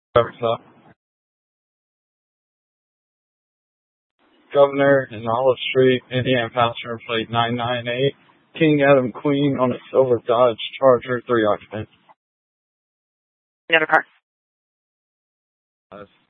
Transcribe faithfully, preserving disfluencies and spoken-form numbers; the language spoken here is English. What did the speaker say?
Driver's up. Governor in Olive Street, Indiana passenger plate nine nine eight. King Adam Queen on a silver Dodge Charger, three occupants. Another car. Uh,